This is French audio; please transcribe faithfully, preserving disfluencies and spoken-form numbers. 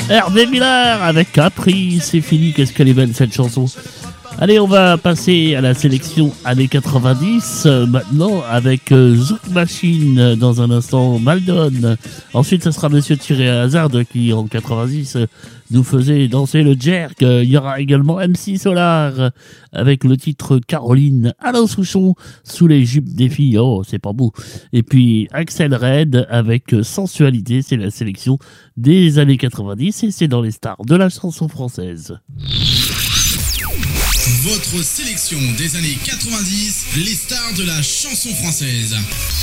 Hervé Miller avec Capri, c'est fini, qu'est-ce qu'elle est belle cette chanson. Allez, on va passer à la sélection années quatre-vingt-dix, euh, maintenant avec euh, Zouk Machine, euh, dans un instant Maldon. Ensuite, ce sera Monsieur Thierry Hazard qui, en quatre-vingt-dix, euh, nous faisait danser le jerk. Euh, il y aura également M C Solar euh, avec le titre Caroline. Alain Souchon sous les jupes des filles. Oh, c'est pas beau. Et puis Axel Red avec euh, Sensualité. C'est la sélection des années quatre-vingt-dix et c'est dans les stars de la chanson française. Votre sélection des années quatre-vingt-dix, les stars de la chanson française.